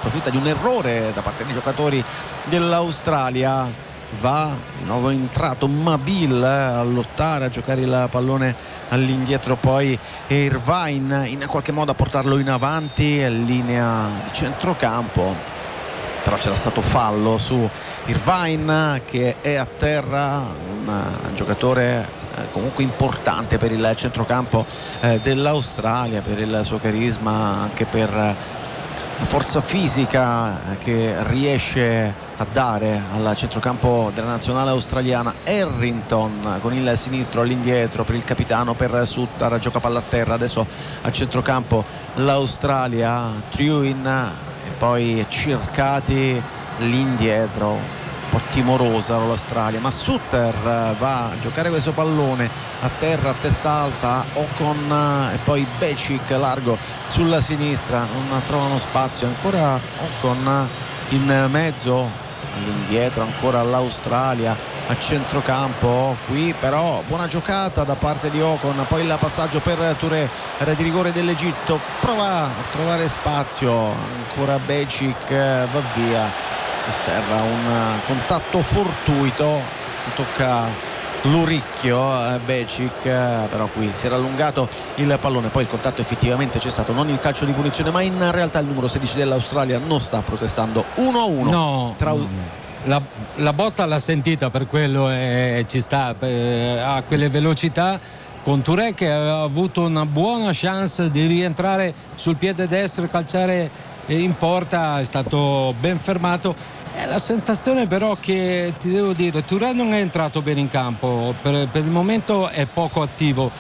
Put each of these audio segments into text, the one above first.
approfitta di un errore da parte dei giocatori dell'Australia. Va di nuovo entrato Mabil a lottare, a giocare il pallone all'indietro, poi Irvine in qualche modo a portarlo in avanti in linea di centrocampo, però c'era stato fallo su Irvine che è a terra, un giocatore comunque importante per il centrocampo dell'Australia, per il suo carisma, anche per la forza fisica che riesce a dare al centrocampo della nazionale australiana. Harrington con il sinistro all'indietro per il capitano, per Sutter, gioca palla a terra, adesso a centrocampo l'Australia, Trewin e poi cercati l'indietro, un po' timorosa l'Australia, ma Sutter va a giocare questo pallone a terra, a testa alta, Ocon e poi Becic largo sulla sinistra, non trovano spazio, ancora Ocon in mezzo, all'indietro ancora l'Australia a centrocampo. Qui però buona giocata da parte di Ocon, poi il passaggio per Touré, area di rigore dell'Egitto, prova a trovare spazio, ancora Becic, va via a terra, un contatto fortuito, si tocca l'orecchio Becic, però qui si era allungato il pallone, poi il contatto effettivamente c'è stato, non il calcio di punizione, ma in realtà il numero 16 dell'Australia non sta protestando. 1-1 no, tra... la botta l'ha sentita, per quello ci sta, a quelle velocità, con Touré che aveva avuto una buona chance di rientrare sul piede destro e calciare in porta, è stato ben fermato. La sensazione però che ti devo dire, Touré non è entrato bene in campo, per il momento è poco attivo,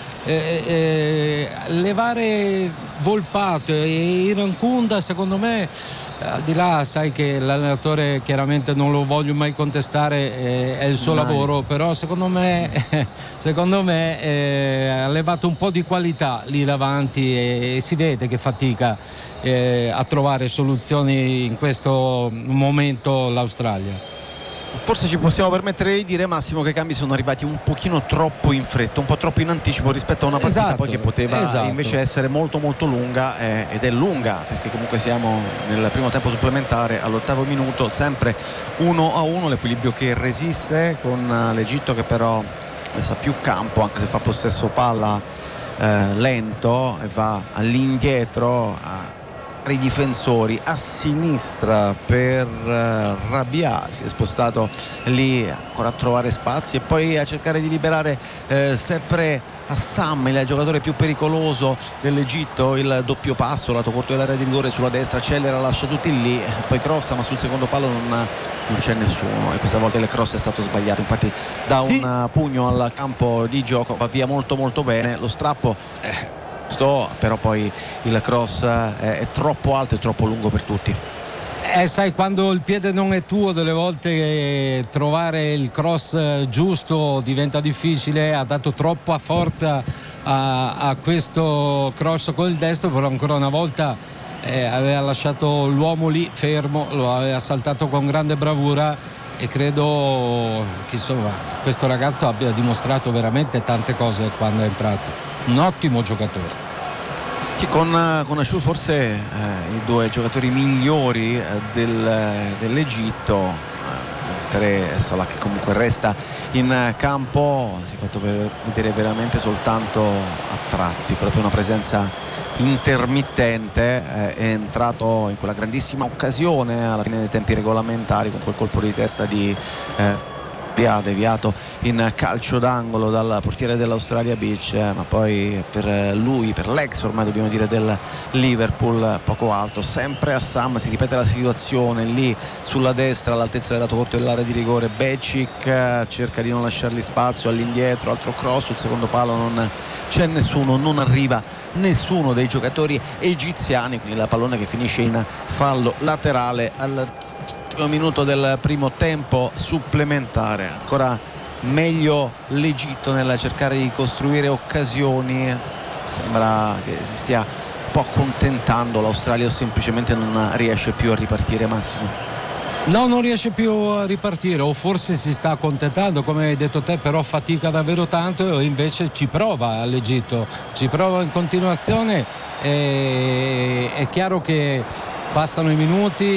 levare Volpato e Irankunda, secondo me, al di là, sai che l'allenatore chiaramente non lo voglio mai contestare, è il suo lavoro, però secondo me ha levato un po' di qualità lì davanti e si vede che fatica a trovare soluzioni in questo momento l'Australia. Forse ci possiamo permettere di dire, Massimo, che i cambi sono arrivati un pochino troppo in fretta, un po' troppo in anticipo rispetto a una partita poi che poteva invece essere molto molto lunga, ed è lunga perché comunque siamo nel primo tempo supplementare, all'8° minuto, sempre 1-1, l'equilibrio che resiste, con l'Egitto che però adesso ha più campo, anche se fa possesso palla lento, e va all'indietro i difensori a sinistra per Rabia, si è spostato lì ancora a trovare spazi e poi a cercare di liberare sempre Assam, il giocatore più pericoloso dell'Egitto, il doppio passo lato corto dell'area di rigore sulla destra, accelera, lascia tutti lì, poi crossa, ma sul secondo palo non c'è nessuno e questa volta il cross è stato sbagliato, infatti da un pugno al campo di gioco, va via molto molto bene, lo strappo però poi il cross è troppo alto e troppo lungo per tutti. Sai, quando il piede non è tuo, delle volte trovare il cross giusto diventa difficile. Ha dato troppa forza a questo cross con il destro, però ancora una volta aveva lasciato l'uomo lì fermo, lo aveva saltato con grande bravura e credo che insomma questo ragazzo abbia dimostrato veramente tante cose quando è entrato. Un ottimo giocatore. Che con Asciù forse i due giocatori migliori dell'Egitto, mentre Salah che comunque resta in campo, si è fatto vedere veramente soltanto a tratti, proprio una presenza intermittente, è entrato in quella grandissima occasione alla fine dei tempi regolamentari con quel colpo di testa di deviato in calcio d'angolo dal portiere dell'Australia Beach, ma poi per lui, per l'ex ormai dobbiamo dire del Liverpool, poco altro. Sempre Assam, si ripete la situazione lì sulla destra all'altezza del lato corto dell'area di rigore, Becic cerca di non lasciargli spazio, all'indietro, altro cross sul secondo palo, non c'è nessuno, non arriva nessuno dei giocatori egiziani, quindi la pallone che finisce in fallo laterale al minuto del primo tempo supplementare. Ancora meglio l'Egitto nel cercare di costruire occasioni, sembra che si stia un po' accontentando l'Australia o semplicemente non riesce più a ripartire, Massimo? No, non riesce più a ripartire, o forse si sta accontentando come hai detto te, però fatica davvero tanto, e invece ci prova l'Egitto, ci prova in continuazione. È chiaro che passano i minuti